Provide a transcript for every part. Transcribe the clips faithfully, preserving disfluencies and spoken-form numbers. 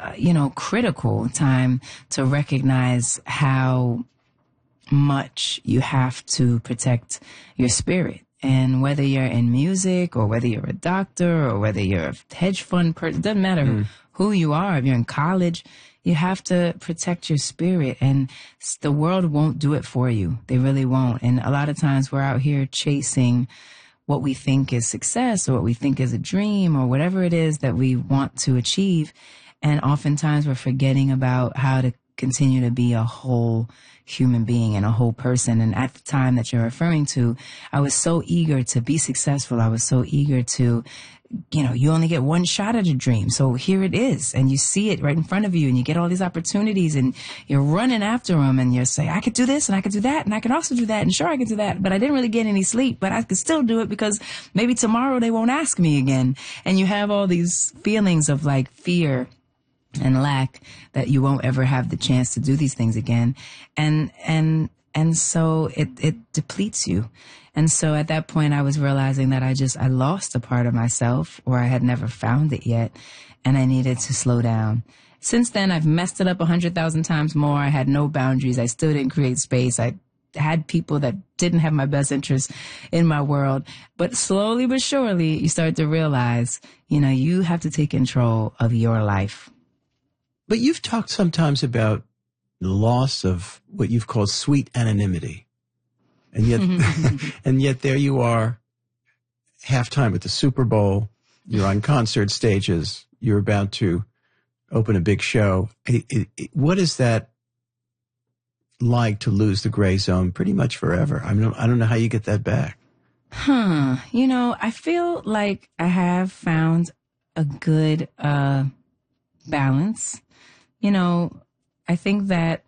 uh, you know, critical time to recognize how much you have to protect your spirit. And whether you're in music or whether you're a doctor or whether you're a hedge fund person, doesn't matter mm. who you are. If you're in college, you have to protect your spirit, and the world won't do it for you. They really won't. And a lot of times we're out here chasing what we think is success or what we think is a dream or whatever it is that we want to achieve. And oftentimes we're forgetting about how to continue to be a whole human being and a whole person. And at the time that you're referring to, I was so eager to be successful. I was so eager to, you know, you only get one shot at a dream. So here it is. And you see it right in front of you and you get all these opportunities and you're running after them and you're saying, I could do this and I could do that and I can also do that. And sure, I could do that. But I didn't really get any sleep, but I could still do it because maybe tomorrow they won't ask me again. And you have all these feelings of like fear and lack that you won't ever have the chance to do these things again. And, and, and so it, it depletes you. And so at that point, I was realizing that I just, I lost a part of myself or I had never found it yet. And I needed to slow down. Since then, I've messed it up a hundred thousand times more. I had no boundaries. I still didn't create space. I had people that didn't have my best interests in my world. But slowly but surely, you start to realize, you know, you have to take control of your life. But you've talked sometimes about the loss of what you've called sweet anonymity. And yet, and yet there you are, halftime at the Super Bowl. You're on concert stages. You're about to open a big show. It, it, it, what is that like to lose the gray zone pretty much forever? I mean, I don't know how you get that back. Huh. You know, I feel like I have found a good uh balance. You know, I think that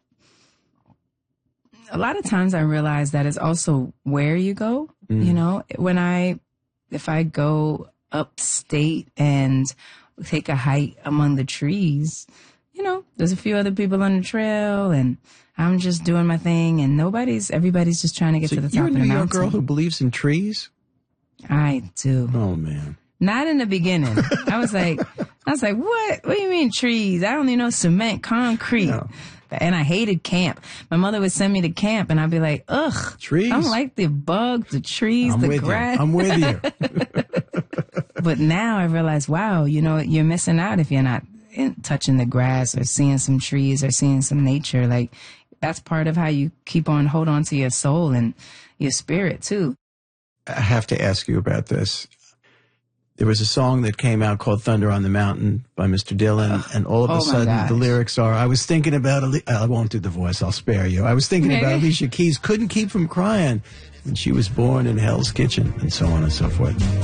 a lot of times I realize that it's also where you go. Mm. You know, when I, if I go upstate and take a hike among the trees, you know, there's a few other people on the trail and I'm just doing my thing and nobody's, everybody's just trying to get so to the top you're of the a New mountain. York girl who believes in trees? I do. Oh, man. Not in the beginning. I was like, I was like, what? What do you mean trees? I only know cement, concrete. No. And I hated camp. My mother would send me to camp and I'd be like, ugh. Trees? I don't like the bugs, the trees, I'm the with grass. You. I'm with you. But now I realize, wow, you know, you're missing out if you're not in, touching the grass or seeing some trees or seeing some nature. Like, that's part of how you keep on, hold on to your soul and your spirit too. I have to ask you about this. There was a song that came out called Thunder on the Mountain by Mister Dylan, and all of oh a sudden gosh. the lyrics are, I was thinking about, Ali- I won't do the voice, I'll spare you. I was thinking Maybe. about Alicia Keys, couldn't keep from crying when she was born in Hell's Kitchen, and so on and so forth.